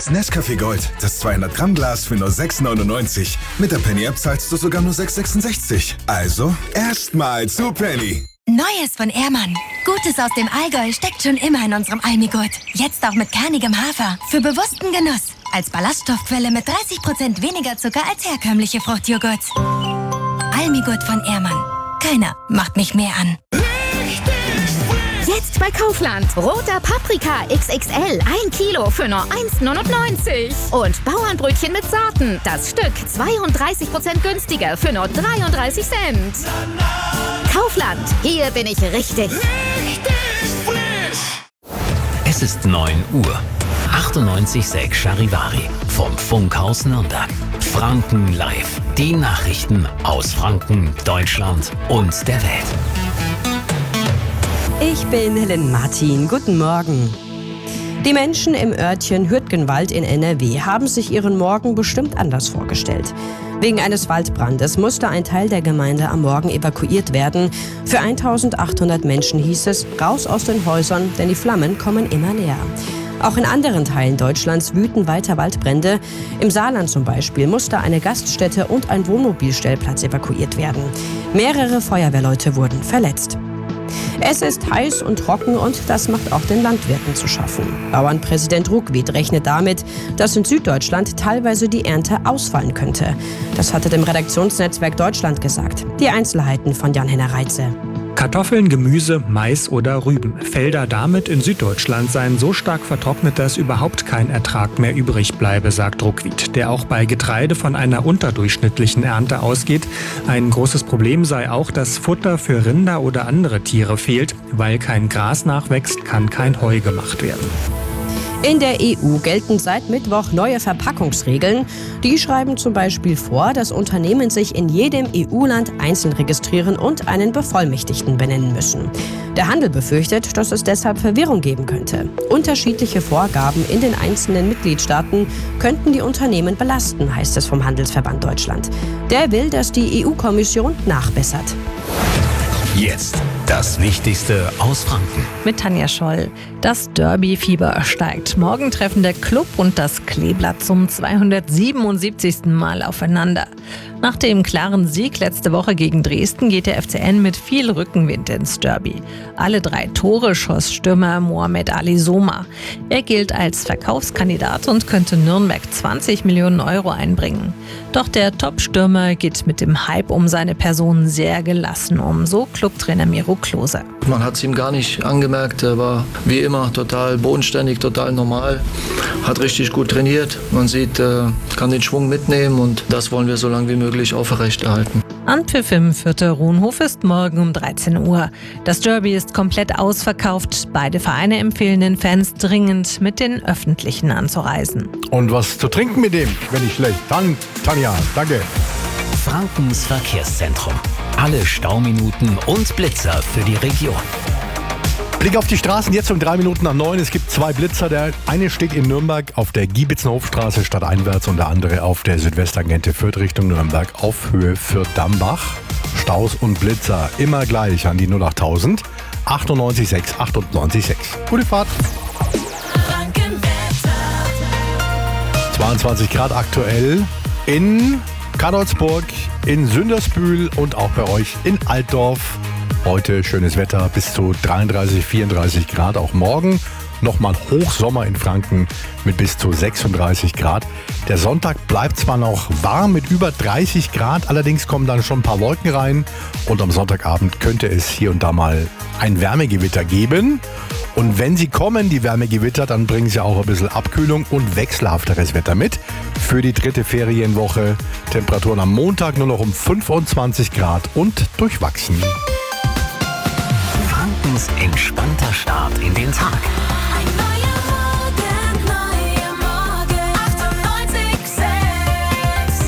Das Nescafé Gold, das 200 Gramm Glas für nur 6,99. Mit der Penny-App zahlst du sogar nur 6,66. Also, erstmal zu Penny. Neues von Ehrmann. Gutes aus dem Allgäu steckt schon immer in unserem Almigurt. Jetzt auch mit kernigem Hafer. Für bewussten Genuss. Als Ballaststoffquelle mit 30% weniger Zucker als herkömmliche Fruchtjoghurts. Almigurt von Ehrmann. Keiner macht mich mehr an. Jetzt bei Kaufland. Roter Paprika XXL. 1 Kilo für nur 1,99. Und Bauernbrötchen mit Saaten. Das Stück 32% günstiger für nur 33 Cent. Kaufland. Hier bin ich richtig. Es ist 9 Uhr. 98,6 Charivari vom Funkhaus Nürnberg. Franken live. Die Nachrichten aus Franken, Deutschland und der Welt. Ich bin Helen Martin. Guten Morgen. Die Menschen im Örtchen Hürtgenwald in NRW haben sich ihren Morgen bestimmt anders vorgestellt. Wegen eines Waldbrandes musste ein Teil der Gemeinde am Morgen evakuiert werden. Für 1800 Menschen hieß es, raus aus den Häusern, denn die Flammen kommen immer näher. Auch in anderen Teilen Deutschlands wüten weiter Waldbrände. Im Saarland zum Beispiel musste eine Gaststätte und ein Wohnmobilstellplatz evakuiert werden. Mehrere Feuerwehrleute wurden verletzt. Es ist heiß und trocken und das macht auch den Landwirten zu schaffen. Bauernpräsident Ruckwied rechnet damit, dass in Süddeutschland teilweise die Ernte ausfallen könnte. Das hatte dem Redaktionsnetzwerk Deutschland gesagt. Die Einzelheiten von Jan-Henner Reitze. Kartoffeln, Gemüse, Mais oder Rüben. Felder damit in Süddeutschland seien so stark vertrocknet, dass überhaupt kein Ertrag mehr übrig bleibe, sagt Ruckwied, der auch bei Getreide von einer unterdurchschnittlichen Ernte ausgeht. Ein großes Problem sei auch, dass Futter für Rinder oder andere Tiere fehlt. Weil kein Gras nachwächst, kann kein Heu gemacht werden. In der EU gelten seit Mittwoch neue Verpackungsregeln. Die schreiben zum Beispiel vor, dass Unternehmen sich in jedem EU-Land einzeln registrieren und einen Bevollmächtigten benennen müssen. Der Handel befürchtet, dass es deshalb Verwirrung geben könnte. Unterschiedliche Vorgaben in den einzelnen Mitgliedstaaten könnten die Unternehmen belasten, heißt es vom Handelsverband Deutschland. Der will, dass die EU-Kommission nachbessert. Jetzt das Wichtigste aus Franken. Mit Tanja Scholl. Das Derby-Fieber steigt. Morgen treffen der Club und das Kleeblatt zum 277. Mal aufeinander. Nach dem klaren Sieg letzte Woche gegen Dresden geht der FCN mit viel Rückenwind ins Derby. Alle 3 Tore schoss Stürmer Mohamed Ali Soma. Er gilt als Verkaufskandidat und könnte Nürnberg 20 Millionen Euro einbringen. Doch der Top-Stürmer geht mit dem Hype um seine Person sehr gelassen um, so Clubtrainer Miro Klose. Man hat es ihm gar nicht angemerkt, er war wie immer total bodenständig, total normal, hat richtig gut trainiert. Man sieht, kann den Schwung mitnehmen und das wollen wir so lange wie möglich aufrechterhalten. Anpfiff im Fürther Rohnhof ist morgen um 13 Uhr. Das Derby ist komplett ausverkauft. Beide Vereine empfehlen den Fans dringend, mit den Öffentlichen anzureisen. Und was zu trinken mit dem, wenn nicht schlecht. Dann, Tanja, danke. Frankens Verkehrszentrum. Alle Stauminuten und Blitzer für die Region. Blick auf die Straßen jetzt um 3 Minuten nach 9. Es gibt 2 Blitzer. Der eine steht in Nürnberg auf der Giebitzenhofstraße stadteinwärts und der andere auf der Südwesttangente Fürth Richtung Nürnberg auf Höhe Fürth-Dambach. Staus und Blitzer immer gleich an die 08000 98 6 98 6. Gute Fahrt. 22 Grad aktuell in Kadolsburg, in Sündersbühl und auch bei euch in Altdorf. Heute schönes Wetter, bis zu 33, 34 Grad. Auch morgen nochmal Hochsommer in Franken mit bis zu 36 Grad. Der Sonntag bleibt zwar noch warm mit über 30 Grad, allerdings kommen dann schon ein paar Wolken rein. Und am Sonntagabend könnte es hier und da mal ein Wärmegewitter geben. Und wenn sie kommen, die Wärmegewitter, dann bringen sie auch ein bisschen Abkühlung und wechselhafteres Wetter mit. Für die 3. Ferienwoche Temperaturen am Montag nur noch um 25 Grad und durchwachsen. Frankens entspannter Start in den Tag. Ein neuer Morgen, 98,6.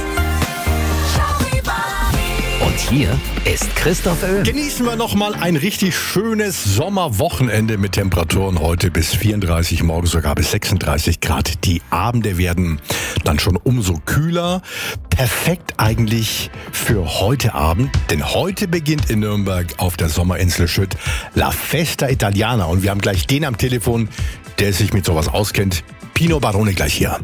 Und hier ist Christoph Öhm. Genießen wir nochmal ein richtig schönes Sommerwochenende mit Temperaturen heute bis 34, morgen sogar bis 36 Grad. Die Abende werden dann schon umso kühler. Perfekt eigentlich für heute Abend, denn heute beginnt in Nürnberg auf der Sommerinsel Schütt La Festa Italiana. Und wir haben gleich den am Telefon, der sich mit sowas auskennt. Pino Barone gleich hier.